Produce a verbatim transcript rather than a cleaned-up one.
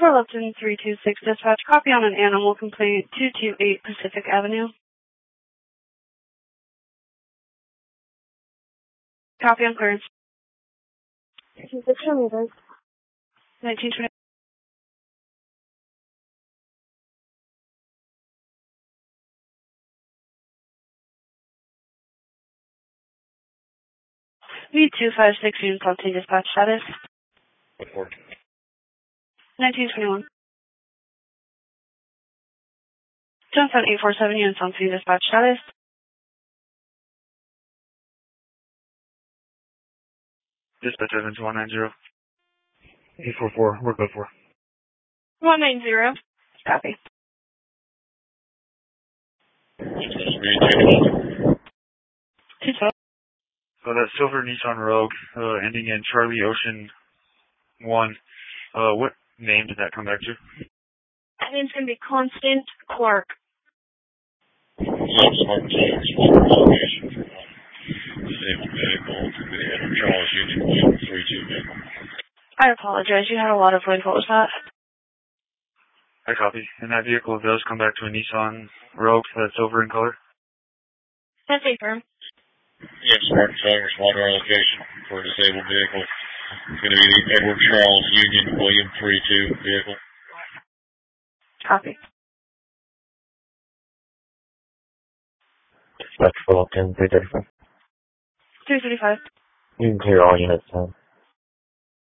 for Lupton three two six dispatch. Copy on an animal complaint, two two eight Pacific Avenue. Copy on clearance. nineteen twenty. V two five six units on scene dispatch status. What for? nineteen twenty-one. Johnstown eight four seven units on scene dispatch status. Dispatch Evans one nine zero. eight four four, we're good for. one nine zero. Copy. two twelve. So that silver Nissan Rogue, uh, ending in Charlie Ocean one, uh, what name did that come back to? That name's going to be Constant Clark. Subsmart James, one location for one disabled vehicle to the Edward Charles Union William three two vehicle. I apologize. You had a lot of wind. What was that? I copy. And that vehicle does come back to a Nissan Rogue that's silver in color? That's a firm. Yes, Martin Sellers, one location for a disabled vehicle. It's going to be the Edward Charles Union William three two vehicle. Copy. Dispatch for Lupton three thirty-five. three thirty-five. You can clear all units now.